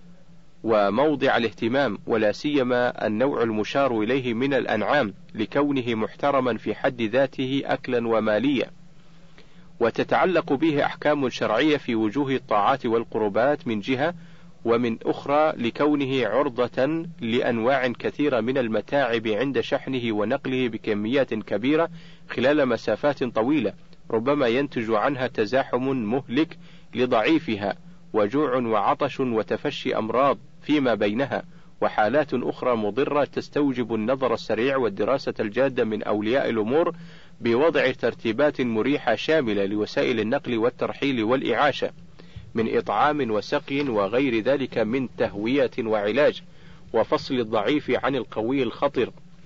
وموضع الاهتمام، ولا سيما النوع المشار إليه من الأنعام لكونه محترما في حد ذاته أكلا وماليا. وتتعلق به أحكام شرعية في وجوه الطاعات والقربات من جهة، ومن أخرى لكونه عرضة لأنواع كثيرة من المتاعب عند شحنه ونقله بكميات كبيرة خلال مسافات طويلة، ربما ينتج عنها تزاحم مهلك لضعيفها وجوع وعطش وتفشي أمراض فيما بينها، وحالات أخرى مضرة تستوجب النظر السريع والدراسة الجادة من أولياء الأمور بوضع ترتيبات مريحة شاملة لوسائل النقل والترحيل والإعاشة من إطعام وسقي وغير ذلك من تهوية وعلاج، وفصل الضعيف عن القوي الخطر،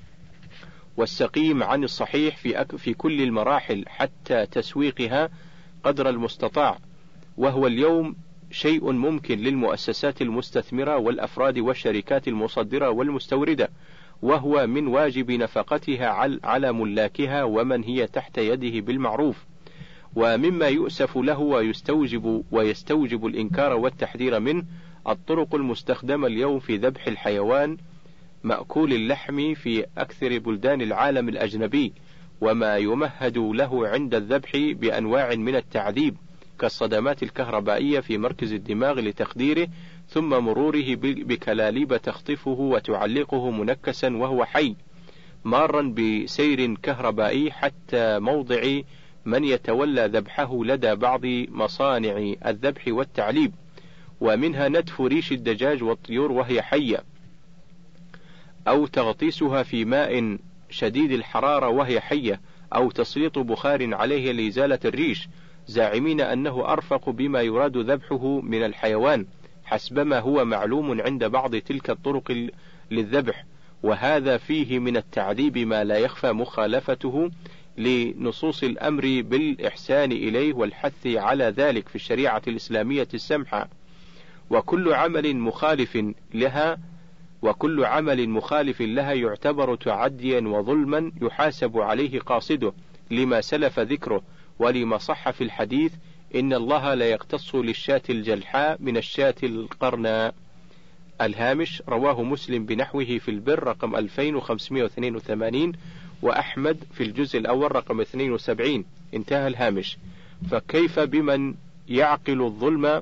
والسقيم عن الصحيح في, أك في كل المراحل حتى تسويقها قدر المستطاع. وهو اليوم شيء ممكن للمؤسسات المستثمرة والأفراد والشركات المصدرة والمستوردة، وهو من واجب نفقتها على ملاكها ومن هي تحت يده بالمعروف. ومما يؤسف له ويستوجب ويستوجب الإنكار والتحذير منه الطرق المستخدمة اليوم في ذبح الحيوان مأكول اللحم في أكثر بلدان العالم الأجنبي، وما يمهد له عند الذبح بأنواع من التعذيب كالصدمات الكهربائية في مركز الدماغ لتخديره، ثم مروره بكلاليب تخطفه وتعلقه منكسا وهو حي مارا بسير كهربائي حتى موضع من يتولى ذبحه لدى بعض مصانع الذبح والتعليب. ومنها نتف ريش الدجاج والطيور وهي حية، أو تغطيسها في ماء شديد الحرارة وهي حية، أو تسليط بخار عليه لإزالة الريش، زاعمين أنه أرفق بما يراد ذبحه من الحيوان حسبما هو معلوم عند بعض تلك الطرق للذبح. وهذا فيه من التعذيب ما لا يخفى مخالفته لنصوص الأمر بالإحسان إليه والحث على ذلك في الشريعة الإسلامية السمحة. وكل عمل مخالف لها وكل عمل مخالف لها يعتبر تعديا وظلما يحاسب عليه قاصده، لما سلف ذكره ولما صح في الحديث إن الله لا يقتص للشاة الجلحاء من الشاة القرناء. الهامش رواه مسلم بنحوه في البر رقم ألفين وخمسمئة واثنين وثمانين، وأحمد في الجزء الأول رقم اثنين وسبعين. انتهى الهامش. فكيف بمن يعقل الظلم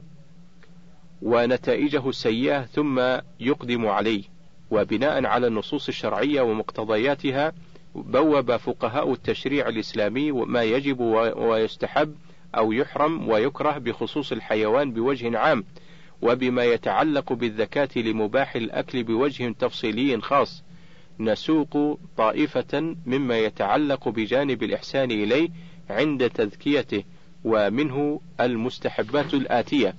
ونتائجه السيئة ثم يقدم عليه؟ وبناء على النصوص الشرعية ومقتضياتها بوب فقهاء التشريع الإسلامي ما يجب ويستحب أو يحرم ويكره بخصوص الحيوان بوجه عام، وبما يتعلق بالذكاة لمباح الأكل بوجه تفصيلي خاص. نسوق طائفة مما يتعلق بجانب الإحسان إليه عند تذكيته، ومنه المستحبات الآتية: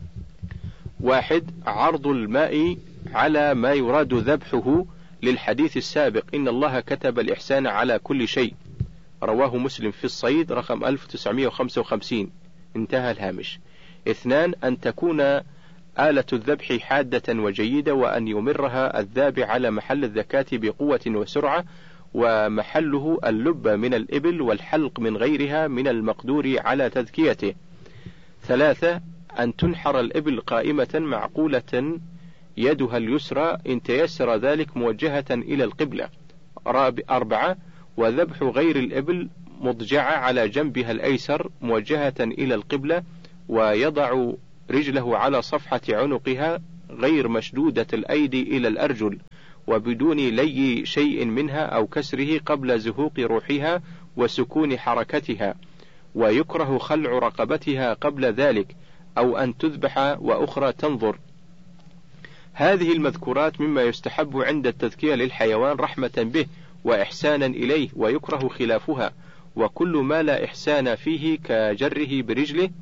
واحد، عرض الماء على ما يراد ذبحه للحديث السابق إن الله كتب الإحسان على كل شيء، رواه مسلم في الصيد رقم ألف وتسعمئة وخمسة وخمسين. انتهى الهامش. اثنان، أن تكون آلة الذبح حادة وجيدة، وأن يمرها الذابح على محل الذكاة بقوة وسرعة، ومحله اللب من الإبل والحلق من غيرها من المقدور على تذكيته. ثلاثة، أن تنحر الإبل قائمة معقولة يدها اليسرى إن تيسر ذلك موجهة إلى القبلة. أربعة وذبح غير الإبل مضجعة على جنبها الأيسر موجهة إلى القبلة، ويضع رجله على صفحة عنقها غير مشدودة الأيدي إلى الأرجل، وبدون لي شيء منها أو كسره قبل زهوق روحها وسكون حركتها، ويكره خلع رقبتها قبل ذلك، أو أن تذبح وأخرى تنظر. هذه المذكورات مما يستحب عند التذكية للحيوان رحمة به وإحسانا إليه، ويكره خلافها، وكل ما لا إحسان فيه كجره برجله.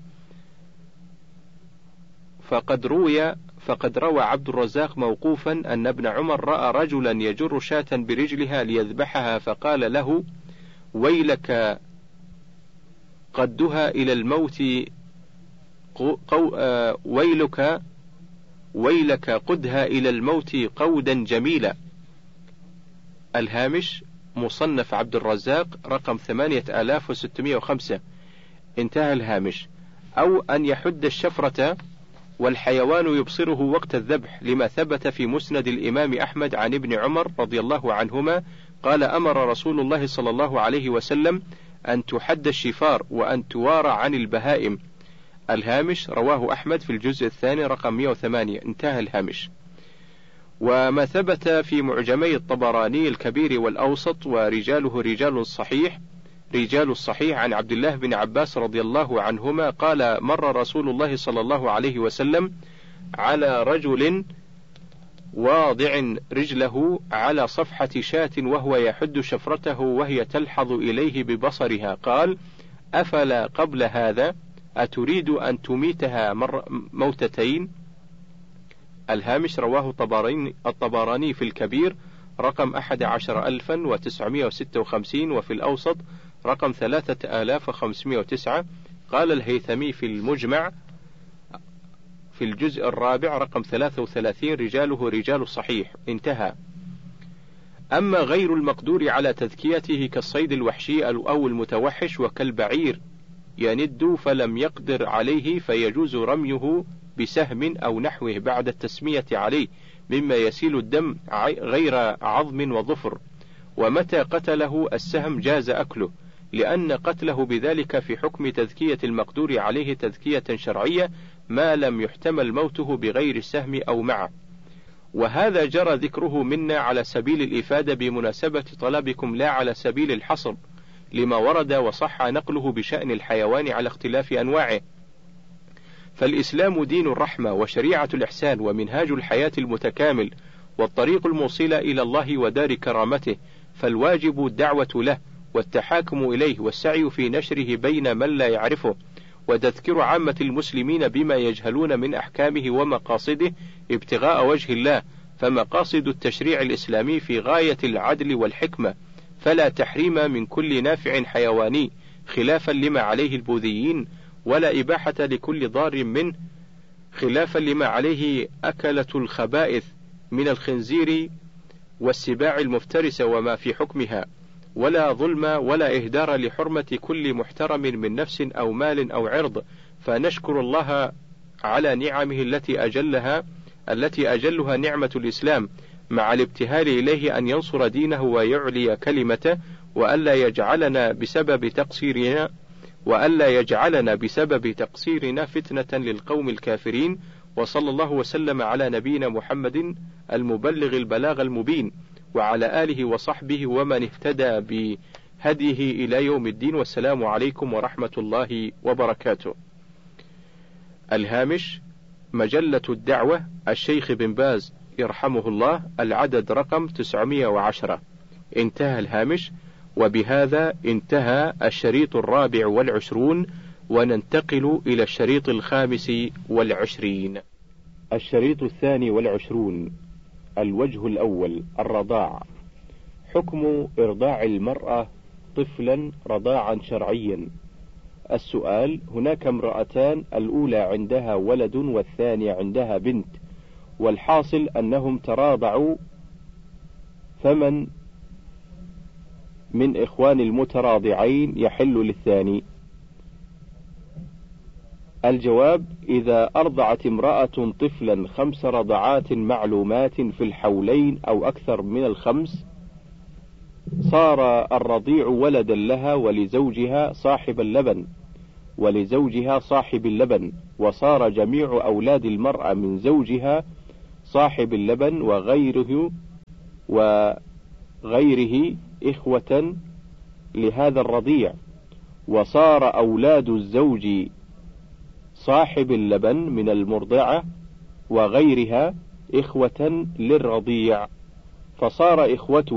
فقد روي فقد روى عبد الرزاق موقوفا أن ابن عمر رأى رجلا يجر شاة برجلها ليذبحها، فقال له: ويلك قدها إلى الموت قو آه ويلك ويلك قدها إلى الموت قودا جميلا. الهامش مصنف عبد الرزاق رقم ثمانية آلاف وستمائة وخمسة. انتهى الهامش. أو أن يحد الشفرة والحيوان يبصره وقت الذبح، لما ثبت في مسند الإمام أحمد عن ابن عمر رضي الله عنهما قال: أمر رسول الله صلى الله عليه وسلم أن تحد الشفار وأن توارى عن البهائم. الهامش رواه أحمد في الجزء الثاني رقم مئة وثمانية. انتهى الهامش. وما ثبت في معجمي الطبراني الكبير والأوسط ورجاله رجال الصحيح رجال الصحيح عن عبد الله بن عباس رضي الله عنهما قال: مر رسول الله صلى الله عليه وسلم على رجل واضع رجله على صفحة شاة وهو يحد شفرته وهي تلحظ إليه ببصرها، قال: أفلا قبل هذا أتريد أن تميتها مر موتتين؟ الهامش رواه الطبراني, الطبراني في الكبير رقم أحد عشر ألفا وتسعمائة وستة وخمسين، وفي الأوسط رقم ثلاثة آلاف وخمسمائة وتسعة. قال الهيثمي في المجمع في الجزء الرابع رقم ثلاثة وثلاثين: رجاله رجال الصحيح. انتهى. أما غير المقدور على تذكيته كالصيد الوحشي أو المتوحش وكالبعير يند فلم يقدر عليه، فيجوز رميه بسهم أو نحوه بعد التسمية عليه مما يسيل الدم غير عظم وظفر، ومتى قتله السهم جاز أكله، لأن قتله بذلك في حكم تذكية المقدور عليه تذكية شرعية ما لم يحتمل موته بغير السهم أو معه. وهذا جرى ذكره منا على سبيل الإفادة بمناسبة طلبكم لا على سبيل الحصر، لما ورد وصح نقله بشأن الحيوان على اختلاف أنواعه. فالإسلام دين الرحمة وشريعة الإحسان ومنهاج الحياة المتكامل والطريق الموصل إلى الله ودار كرامته، فالواجب الدعوة له والتحاكم إليه والسعي في نشره بين من لا يعرفه، وتذكير عامة المسلمين بما يجهلون من أحكامه ومقاصده ابتغاء وجه الله. فمقاصد التشريع الإسلامي في غاية العدل والحكمة، فلا تحريم من كل نافع حيواني خلافا لما عليه البوذيين، ولا إباحة لكل ضار منه خلافا لما عليه أكلة الخبائث من الخنزير والسباع المفترسة وما في حكمها، ولا ظلم ولا إهدار لحرمة كل محترم من نفس أو مال أو عرض. فنشكر الله على نعمه التي أجلها التي أجلها نعمة الإسلام، مع الابتهال إليه أن ينصر دينه ويعلي كلمته، وألا يجعلنا بسبب تقصيرنا وألا يجعلنا بسبب تقصيرنا فتنة للقوم الكافرين. وصلى الله وسلم على نبينا محمد المبلغ البلاغ المبين، وعلى آله وصحبه ومن اهتدى بهديه إلى يوم الدين. والسلام عليكم ورحمة الله وبركاته. الهامش مجلة الدعوة الشيخ بن باز يرحمه الله، العدد رقم تسعمائة وعشرة. انتهى الهامش. وبهذا انتهى الشريط الرابع والعشرون، وننتقل إلى الشريط الخامس والعشرين. الشريط الثاني والعشرون. الوجه الأول: الرضاع. حكم إرضاع المرأة طفلا رضاعا شرعيا. السؤال: هناك امرأتان، الأولى عندها ولد والثانية عندها بنت، والحاصل أنهم تراضعوا، فمن من إخوان المتراضعين يحل للثاني؟ الجواب: إذا أرضعت امرأة طفلا خمس رضعات معلومات في الحولين أو أكثر من الخمس، صار الرضيع ولدا لها ولزوجها صاحب اللبن ولزوجها صاحب اللبن، وصار جميع أولاد المرأة من زوجها صاحب اللبن وغيره وغيره إخوة لهذا الرضيع، وصار أولاد الزوج صاحب اللبن من المرضعة وغيرها إخوة للرضيع، فصار إخوته